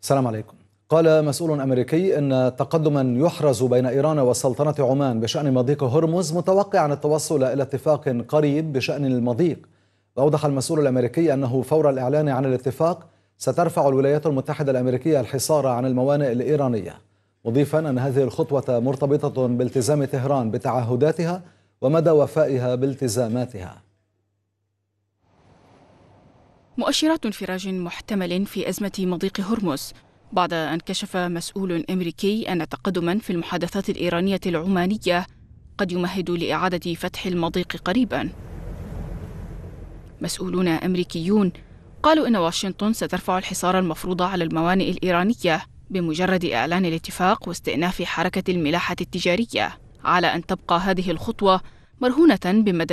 السلام عليكم. قال مسؤول أمريكي أن تقدما يحرز بين إيران وسلطنة عمان بشأن مضيق هرمز متوقعا التوصل إلى اتفاق قريب بشأن المضيق. وأوضح المسؤول الأمريكي أنه فور الإعلان عن الاتفاق سترفع الولايات المتحدة الأمريكية الحصار عن الموانئ الإيرانية، مضيفا أن هذه الخطوة مرتبطة بالتزام طهران بتعهداتها ومدى وفائها بالتزاماتها. مؤشرات انفراج محتمل في أزمة مضيق هرمز بعد أن كشف مسؤول أمريكي أن تقدما في المحادثات الإيرانية العمانية قد يمهد لإعادة فتح المضيق قريبا. مسؤولون أمريكيون قالوا إن واشنطن سترفع الحصار المفروض على الموانئ الإيرانية بمجرد إعلان الاتفاق واستئناف حركة الملاحة التجارية، على أن تبقى هذه الخطوة مرهونة بمدى